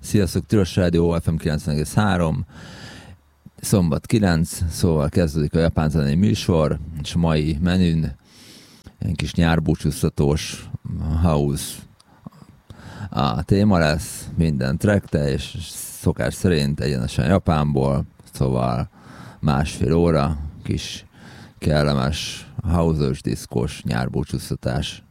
Sziasztok, Tilos Rádió, FM 90,3, szombat 9, szóval kezdődik a japán zenei műsor, és a mai menün egy kis nyárbúcsúztatós house a téma lesz, minden trackte, és szokás szerint egyenesen Japánból, szóval másfél óra, kis kellemes house-os, diszkos nyárbúcsúztatás.